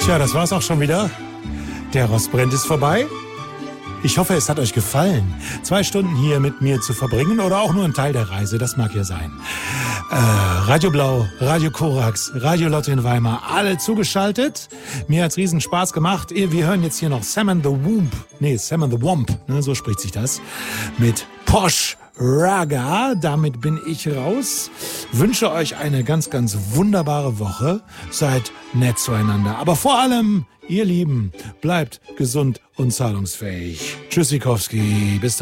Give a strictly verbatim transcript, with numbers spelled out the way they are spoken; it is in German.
Tja, das war's auch schon wieder. Der Rostbrenn ist vorbei. Ich hoffe, es hat euch gefallen, zwei Stunden hier mit mir zu verbringen oder auch nur ein Teil der Reise, das mag ja sein. Äh, Radio Blau, Radio Korax, Radio Lotte in Weimar, alle zugeschaltet. Mir hat's riesen Spaß gemacht. Wir hören jetzt hier noch Sam and the Womp, nee, Sam and the Womp, ne, so spricht sich das, mit Posh Raga. Damit bin ich raus. Wünsche euch eine ganz, ganz wunderbare Woche. Seid nett zueinander. Aber vor allem, ihr Lieben, bleibt gesund und zahlungsfähig. Tschüssikowski, bis dann.